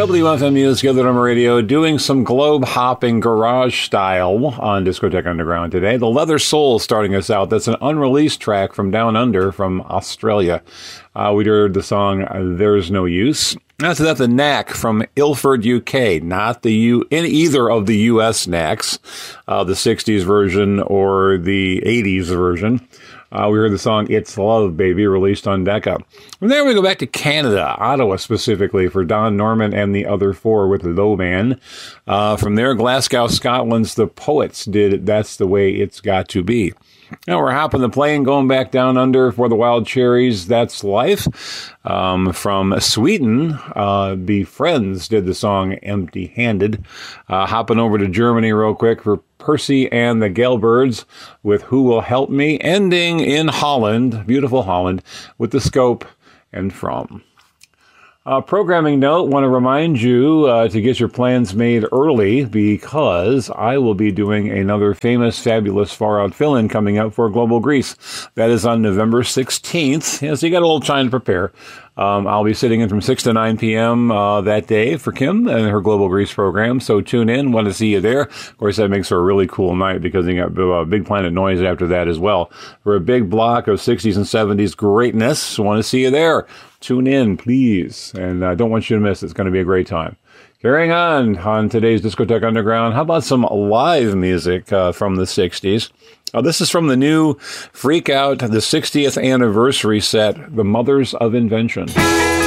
WFMU is Gathered on Radio, doing some globe-hopping garage style on Discotheque Underground today. The Leather Soul starting us out. That's an unreleased track from Down Under from Australia. We heard the song There's No Use. After that, the Knack from Ilford, UK. Not in either of the U.S. Knacks, the 60s version or the 80s version. We heard the song It's Love, Baby, released on Decca. From there, we go back to Canada, Ottawa specifically, for Don Norman and the Other Four with Low Man. From there, Glasgow, Scotland's The Poets did That's the Way It's Got to Be. Now we're hopping the plane, going back down under for the Wild Cherries, That's Life. From Sweden, the Friends did the song Empty Handed. Hopping over to Germany real quick for Percy and the Galebirds with Who Will Help Me. Ending in Holland, beautiful Holland, with The Scope and From. Programming note, want to remind you to get your plans made early because I will be doing another famous, fabulous, far-out fill-in coming up for Global Grease. That is on November 16th. Yeah, so you got a little time to prepare. I'll be sitting in from 6 to 9 p.m. That day for Kim and her Global Grease program, so tune in. Want to see you there. Of course, that makes for a really cool night because you got Big Planet Noise after that as well. For a big block of 60s and 70s greatness, want to see you there. Tune in, please, and I don't want you to miss it. It's going to be a great time. Carrying on today's Discotheque Underground, how about some live music from the 60s? This is from the new Freak Out, the 60th anniversary set, The Mothers of Invention.